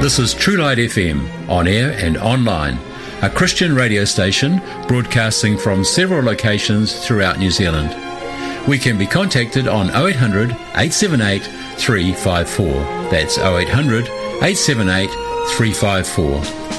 This is True Light FM, on air and online, a Christian radio station broadcasting from several locations throughout New Zealand. We can be contacted on 0800 878 354. That's 0800 878 354.